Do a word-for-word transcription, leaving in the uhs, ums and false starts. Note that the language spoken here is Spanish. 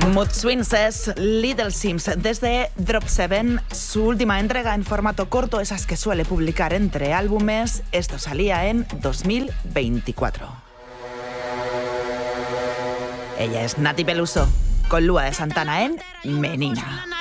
Mood Swings es Little Sims desde Drop Seven, su última entrega en formato corto, esas que suele publicar entre álbumes. Esto salía en dos mil veinticuatro. Ella es Nati Peluso, con Lua de Santana en Menina.